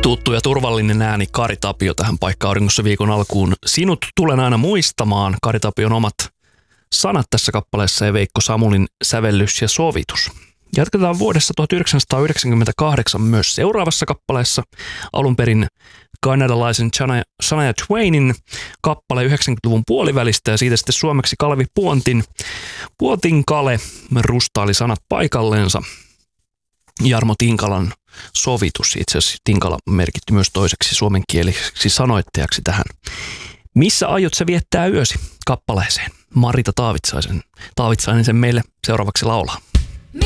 Tuttu ja turvallinen ääni Kari Tapio tähän paikkaan auringossa viikon alkuun. Sinut tulen aina muistamaan, Kari Tapion omat sanat tässä kappaleessa ja Veikko Samulin sävellys ja sovitus. Jatketaan vuodessa 1998 myös seuraavassa kappaleessa. Alun perin kanadalaisen Shania Twainin kappale 90-luvun puolivälistä ja siitä sitten suomeksi Kalevi Puontin Kale rustaili sanat paikalleensa. Jarmo Tinkalan sovitus, itse asiassa Tinkala merkitti myös toiseksi suomenkieliseksi sanoittajaksi tähän. Missä aiot sä viettää yösi kappaleeseen? Marita Taavitsainen sen meille seuraavaksi laulaa.